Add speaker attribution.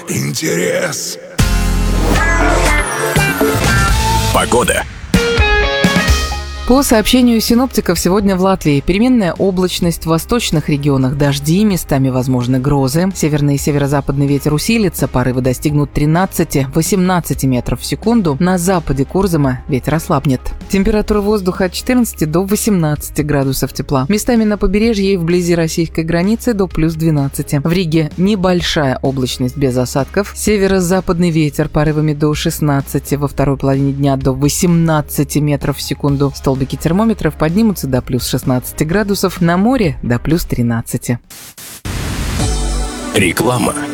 Speaker 1: интерес.
Speaker 2: Погода.
Speaker 3: По сообщению синоптиков, сегодня в Латвии переменная облачность, в восточных регионах дожди, местами возможны грозы. Северный и северо-западный ветер усилится, порывы достигнут 13-18 метров в секунду. На западе Курзама ветер ослабнет. Температура воздуха от 14 до 18 градусов тепла. Местами на побережье и вблизи российской границы до плюс 12. В Риге небольшая облачность без осадков. Северо-западный ветер порывами до 16, во второй половине дня до 18 метров в секунду. Столбики термометров поднимутся до плюс 16 градусов, на море до плюс 13.
Speaker 2: Реклама.